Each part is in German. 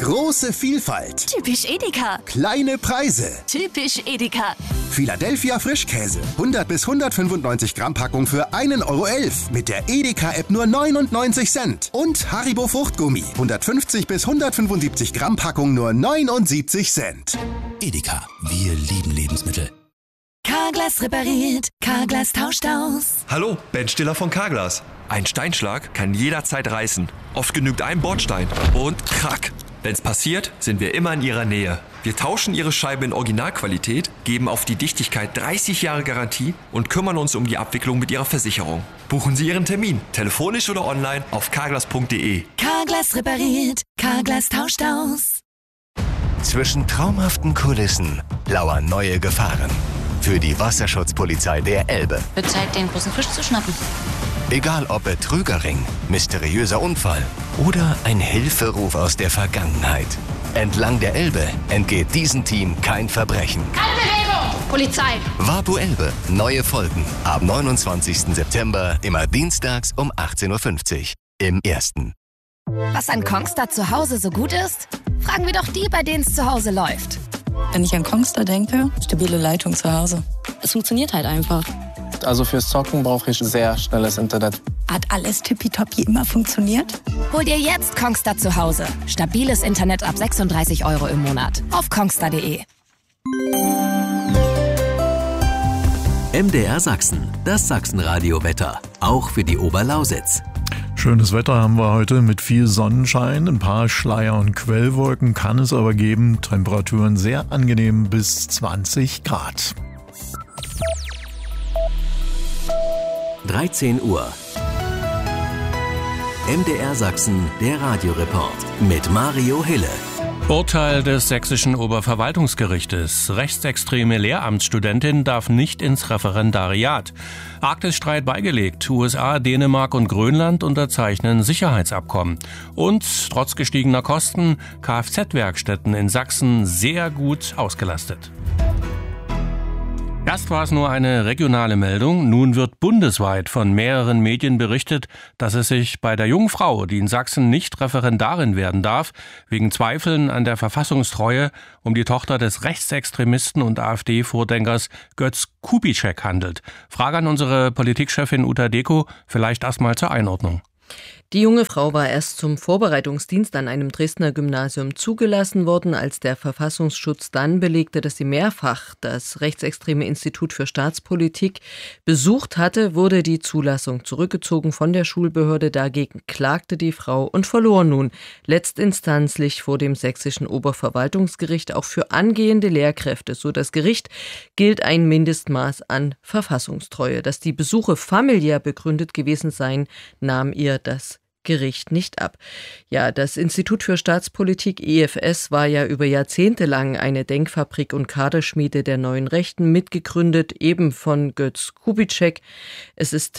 Große Vielfalt. Typisch Edeka. Kleine Preise. Typisch Edeka. Philadelphia Frischkäse. 100 bis 195 Gramm Packung für 1,11 € mit der Edeka-App nur 99 Cent. Und Haribo Fruchtgummi. 150 bis 175 Gramm Packung nur 79 Cent. Edeka, wir lieben Lebensmittel. Carglass repariert, Carglass tauscht aus. Hallo, Ben Stiller von Carglass. Ein Steinschlag kann jederzeit reißen. Oft genügt ein Bordstein und krack. Wenn's passiert, sind wir immer in Ihrer Nähe. Wir tauschen Ihre Scheibe in Originalqualität, geben auf die Dichtigkeit 30 Jahre Garantie und kümmern uns um die Abwicklung mit Ihrer Versicherung. Buchen Sie Ihren Termin, telefonisch oder online auf carglass.de. Carglass repariert, Carglass tauscht aus. Zwischen traumhaften Kulissen lauern neue Gefahren. Für die Wasserschutzpolizei der Elbe. Wird Zeit, den großen Fisch zu schnappen. Egal ob Betrügerring, mysteriöser Unfall oder ein Hilferuf aus der Vergangenheit. Entlang der Elbe entgeht diesem Team kein Verbrechen. Keine Bewegung! Polizei! Vapo Elbe. Neue Folgen ab 29. September, immer dienstags um 18.50 Uhr im Ersten. Was an Kongstar zu Hause so gut ist? Fragen wir doch die, bei denen es zu Hause läuft. Wenn ich an Kongstar denke, stabile Leitung zu Hause. Es funktioniert halt einfach. Also fürs Zocken brauche ich sehr schnelles Internet. Hat alles tippitoppi immer funktioniert? Hol dir jetzt Kongstar zu Hause. Stabiles Internet ab 36 € im Monat. Auf kongstar.de. MDR Sachsen, das Sachsenradio-Wetter. Auch für die Oberlausitz. Schönes Wetter haben wir heute mit viel Sonnenschein. Ein paar Schleier- und Quellwolken kann es aber geben. Temperaturen sehr angenehm bis 20 Grad. 13 Uhr. MDR Sachsen, der Radioreport mit Mario Hille. Urteil des Sächsischen Oberverwaltungsgerichtes. Rechtsextreme Lehramtsstudentin darf nicht ins Referendariat. Arktisstreit beigelegt. USA, Dänemark und Grönland unterzeichnen Sicherheitsabkommen. Und trotz gestiegener Kosten Kfz-Werkstätten in Sachsen sehr gut ausgelastet. Erst war es nur eine regionale Meldung, nun wird bundesweit von mehreren Medien berichtet, dass es sich bei der jungen Frau, die in Sachsen nicht Referendarin werden darf, wegen Zweifeln an der Verfassungstreue um die Tochter des Rechtsextremisten und AfD-Vordenkers Götz Kubitschek handelt. Frage an unsere Politikchefin Uta Deko, vielleicht erstmal zur Einordnung. Die junge Frau war erst zum Vorbereitungsdienst an einem Dresdner Gymnasium zugelassen worden, als der Verfassungsschutz dann belegte, dass sie mehrfach das rechtsextreme Institut für Staatspolitik besucht hatte, wurde die Zulassung zurückgezogen von der Schulbehörde. Dagegen klagte die Frau und verlor nun letztinstanzlich vor dem Sächsischen Oberverwaltungsgericht. Auch für angehende Lehrkräfte, so das Gericht, gilt ein Mindestmaß an Verfassungstreue. Dass die Besuche familiär begründet gewesen seien, nahm ihr das Gericht nicht ab. Ja, das Institut für Staatspolitik IFS war ja über Jahrzehnte lang eine Denkfabrik und Kaderschmiede der neuen Rechten, mitgegründet eben von Götz Kubitschek. Es ist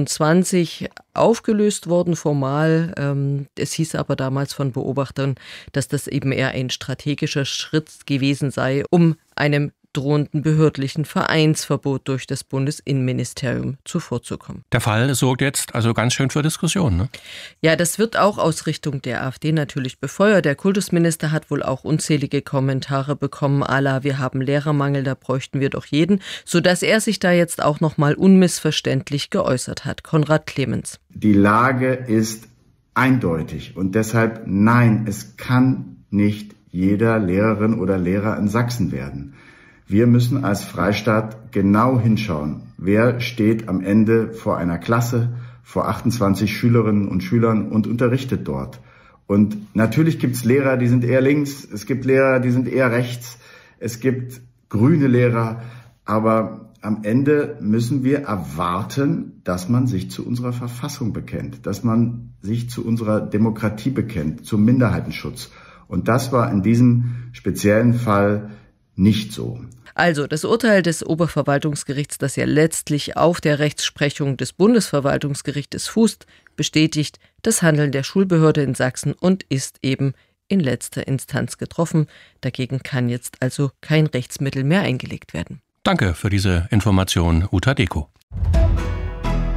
1924 aufgelöst worden formal. Es hieß aber damals von Beobachtern, dass das eben eher ein strategischer Schritt gewesen sei, um einem drohenden behördlichen Vereinsverbot durch das Bundesinnenministerium zuvorzukommen. Der Fall sorgt jetzt also ganz schön für Diskussionen, ne? Ja, das wird auch aus Richtung der AfD natürlich befeuert. Der Kultusminister hat wohl auch unzählige Kommentare bekommen, à la wir haben Lehrermangel, da bräuchten wir doch jeden, sodass er sich da jetzt auch nochmal unmissverständlich geäußert hat. Konrad Clemens. Die Lage ist eindeutig und deshalb nein, es kann nicht jeder Lehrerin oder Lehrer in Sachsen werden. Wir müssen als Freistaat genau hinschauen, wer steht am Ende vor einer Klasse, vor 28 Schülerinnen und Schülern und unterrichtet dort. Und natürlich gibt es Lehrer, die sind eher links, es gibt Lehrer, die sind eher rechts, es gibt grüne Lehrer, aber am Ende müssen wir erwarten, dass man sich zu unserer Verfassung bekennt, dass man sich zu unserer Demokratie bekennt, zum Minderheitenschutz. Und das war in diesem speziellen Fall nicht so. Also das Urteil des Oberverwaltungsgerichts, das ja letztlich auf der Rechtsprechung des Bundesverwaltungsgerichtes fußt, bestätigt das Handeln der Schulbehörde in Sachsen und ist eben in letzter Instanz getroffen. Dagegen kann jetzt also kein Rechtsmittel mehr eingelegt werden. Danke für diese Information, Uta Deko.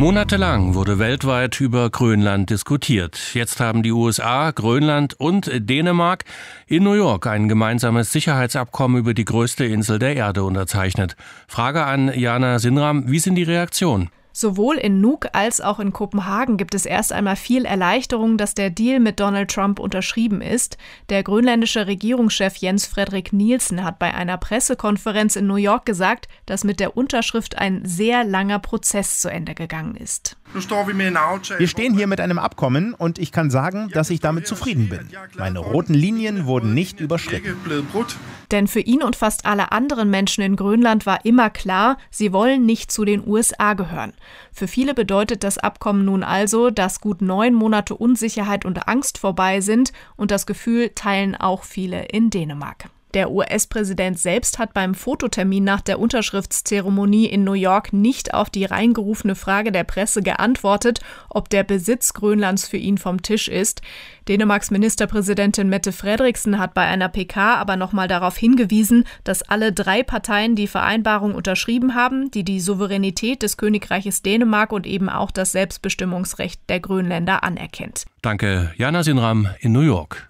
Monatelang wurde weltweit über Grönland diskutiert. Jetzt haben die USA, Grönland und Dänemark in New York ein gemeinsames Sicherheitsabkommen über die größte Insel der Erde unterzeichnet. Frage an Jana Sinram, wie sind die Reaktionen? Sowohl in Nuuk als auch in Kopenhagen gibt es erst einmal viel Erleichterung, dass der Deal mit Donald Trump unterschrieben ist. Der grönländische Regierungschef Jens Frederik Nielsen hat bei einer Pressekonferenz in New York gesagt, dass mit der Unterschrift ein sehr langer Prozess zu Ende gegangen ist. Wir stehen hier mit einem Abkommen und ich kann sagen, dass ich damit zufrieden bin. Meine roten Linien wurden nicht überschritten. Denn für ihn und fast alle anderen Menschen in Grönland war immer klar, sie wollen nicht zu den USA gehören. Für viele bedeutet das Abkommen nun also, dass gut 9 Monate Unsicherheit und Angst vorbei sind, und das Gefühl teilen auch viele in Dänemark. Der US-Präsident selbst hat beim Fototermin nach der Unterschriftszeremonie in New York nicht auf die reingerufene Frage der Presse geantwortet, ob der Besitz Grönlands für ihn vom Tisch ist. Dänemarks Ministerpräsidentin Mette Frederiksen hat bei einer PK aber nochmal darauf hingewiesen, dass alle 3 Parteien die Vereinbarung unterschrieben haben, die die Souveränität des Königreiches Dänemark und eben auch das Selbstbestimmungsrecht der Grönländer anerkennt. Danke, Jana Sinram in New York.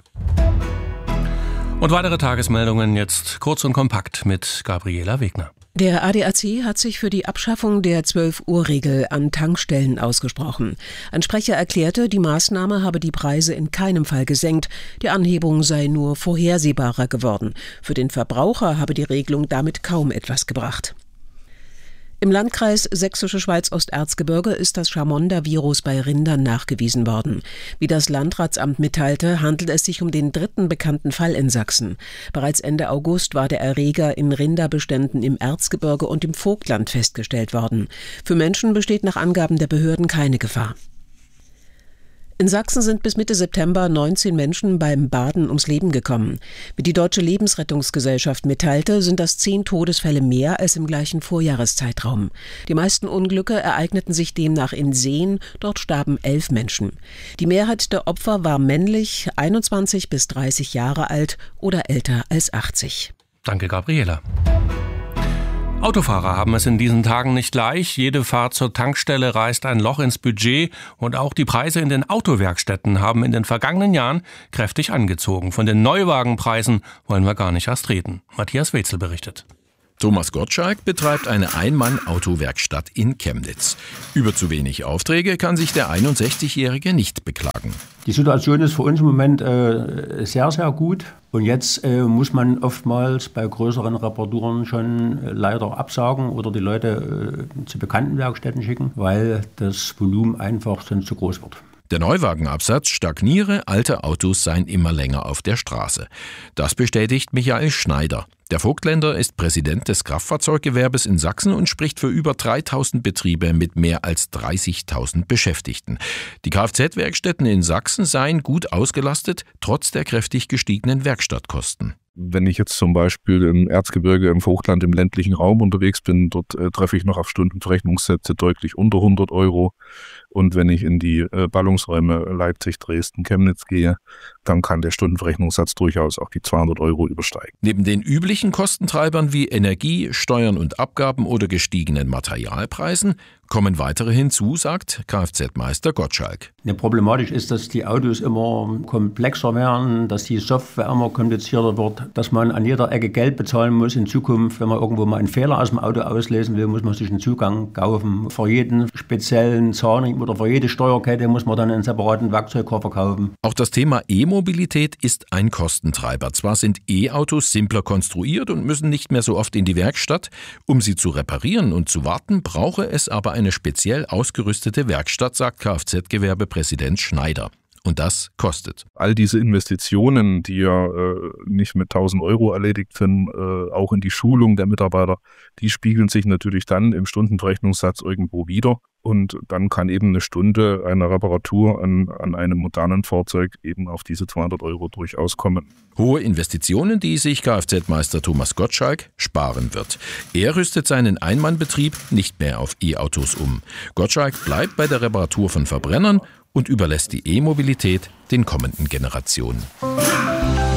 Und weitere Tagesmeldungen jetzt kurz und kompakt mit Gabriela Wegner. Der ADAC hat sich für die Abschaffung der 12-Uhr-Regel an Tankstellen ausgesprochen. Ein Sprecher erklärte, die Maßnahme habe die Preise in keinem Fall gesenkt. Die Anhebung sei nur vorhersehbarer geworden. Für den Verbraucher habe die Regelung damit kaum etwas gebracht. Im Landkreis Sächsische Schweiz-Osterzgebirge ist das Chamonda-Virus bei Rindern nachgewiesen worden. Wie das Landratsamt mitteilte, handelt es sich um den 3. bekannten Fall in Sachsen. Bereits Ende August war der Erreger in Rinderbeständen im Erzgebirge und im Vogtland festgestellt worden. Für Menschen besteht nach Angaben der Behörden keine Gefahr. In Sachsen sind bis Mitte September 19 Menschen beim Baden ums Leben gekommen. Wie die Deutsche Lebensrettungsgesellschaft mitteilte, sind das 10 Todesfälle mehr als im gleichen Vorjahreszeitraum. Die meisten Unglücke ereigneten sich demnach in Seen, dort starben 11 Menschen. Die Mehrheit der Opfer war männlich, 21 bis 30 Jahre alt oder älter als 80. Danke, Gabriela. Autofahrer haben es in diesen Tagen nicht leicht. Jede Fahrt zur Tankstelle reißt ein Loch ins Budget und auch die Preise in den Autowerkstätten haben in den vergangenen Jahren kräftig angezogen. Von den Neuwagenpreisen wollen wir gar nicht erst reden. Matthias Wetzel berichtet. Thomas Gottschalk betreibt eine Ein-Mann-Autowerkstatt in Chemnitz. Über zu wenig Aufträge kann sich der 61-Jährige nicht beklagen. Die Situation ist für uns im Moment sehr, sehr gut. Und jetzt muss man oftmals bei größeren Reparaturen schon leider absagen oder die Leute zu bekannten Werkstätten schicken, weil das Volumen einfach sonst zu groß wird. Der Neuwagenabsatz stagniere, alte Autos seien immer länger auf der Straße. Das bestätigt Michael Schneider. Der Vogtländer ist Präsident des Kraftfahrzeuggewerbes in Sachsen und spricht für über 3.000 Betriebe mit mehr als 30.000 Beschäftigten. Die Kfz-Werkstätten in Sachsen seien gut ausgelastet, trotz der kräftig gestiegenen Werkstattkosten. Wenn ich jetzt zum Beispiel im Erzgebirge, im Vogtland, im ländlichen Raum unterwegs bin, dort treffe ich noch auf Stundenverrechnungssätze deutlich unter 100 Euro. Und wenn ich in die Ballungsräume Leipzig, Dresden, Chemnitz gehe, dann kann der Stundenverrechnungssatz durchaus auch die 200 Euro übersteigen. Neben den üblichen Kostentreibern wie Energie, Steuern und Abgaben oder gestiegenen Materialpreisen kommen weitere hinzu, sagt Kfz-Meister Gottschalk. Problematisch ist, dass die Autos immer komplexer werden, dass die Software immer komplizierter wird, dass man an jeder Ecke Geld bezahlen muss in Zukunft. Wenn man irgendwo mal einen Fehler aus dem Auto auslesen will, muss man sich einen Zugang kaufen. Für jeden speziellen Zahnring oder für jede Steuerkette muss man dann einen separaten Werkzeugkoffer kaufen. Auch das Thema E-Mobilität ist ein Kostentreiber. Zwar sind E-Autos simpler konstruiert und müssen nicht mehr so oft in die Werkstatt. Um sie zu reparieren und zu warten, brauche es aber eine speziell ausgerüstete Werkstatt, sagt Kfz-Gewerbepräsident Schneider. Und das kostet. All diese Investitionen, die ja nicht mit 1.000 Euro erledigt sind, auch in die Schulung der Mitarbeiter, die spiegeln sich natürlich dann im Stundenverrechnungssatz irgendwo wieder. Und dann kann eben eine Stunde einer Reparatur an einem modernen Fahrzeug eben auf diese 200 Euro durchaus kommen. Hohe Investitionen, die sich Kfz-Meister Thomas Gottschalk sparen wird. Er rüstet seinen Einmannbetrieb nicht mehr auf E-Autos um. Gottschalk bleibt bei der Reparatur von Verbrennern und überlässt die E-Mobilität den kommenden Generationen.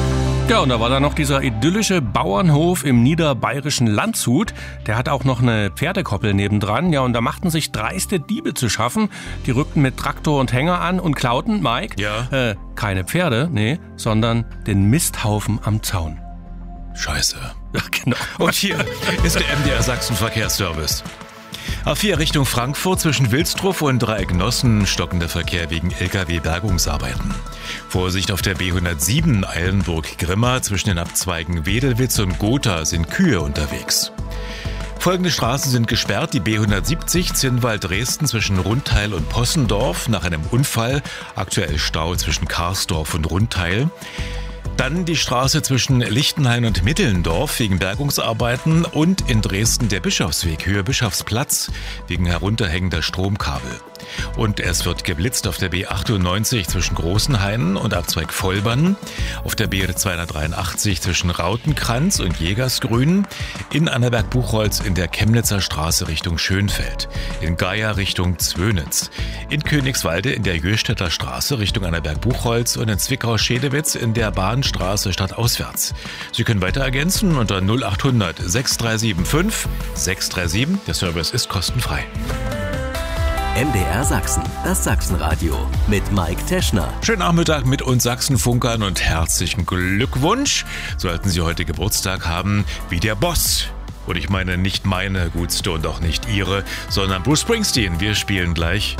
Ja, und da war dann noch dieser idyllische Bauernhof im niederbayerischen Landshut. Der hat auch noch eine Pferdekoppel nebendran. Ja, und da machten sich dreiste Diebe zu schaffen. Die rückten mit Traktor und Hänger an und klauten, Mike, keine Pferde, nee, sondern den Misthaufen am Zaun. Scheiße. Ja, genau. Und hier ist der MDR Sachsen Verkehrsservice. A4 Richtung Frankfurt zwischen Wilsdruff und Dreiecknossen stockender Verkehr wegen LKW-Bergungsarbeiten. Vorsicht auf der B107 Eilenburg-Grimma zwischen den Abzweigen Wedelwitz und Gotha sind Kühe unterwegs. Folgende Straßen sind gesperrt: die B170 Zinnwald-Dresden zwischen Rundtheil und Possendorf nach einem Unfall, aktuell Stau zwischen Karsdorf und Rundtheil. Dann die Straße zwischen Lichtenhain und Mittelndorf wegen Bergungsarbeiten und in Dresden der Bischofsweg Höhe Bischofsplatz wegen herunterhängender Stromkabel. Und es wird geblitzt auf der B98 zwischen Großenhain und Abzweig Vollbann, auf der B283 zwischen Rautenkranz und Jägersgrün, in Annaberg-Buchholz in der Chemnitzer Straße Richtung Schönfeld, in Geier Richtung Zwönitz, in Königswalde in der Jöstädter Straße Richtung Annaberg-Buchholz und in Zwickau-Schedewitz in der Bahnstraße stadtauswärts. Sie können weiter ergänzen unter 0800 6375 637. Der Service ist kostenfrei. MDR Sachsen, das Sachsenradio mit Mike Teschner. Schönen Nachmittag mit uns Sachsenfunkern und herzlichen Glückwunsch. Sollten Sie heute Geburtstag haben, wie der Boss. Und ich meine nicht meine Gutste und auch nicht Ihre, sondern Bruce Springsteen. Wir spielen gleich.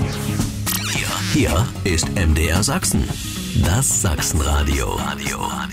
Hier ist MDR Sachsen, das Sachsenradio.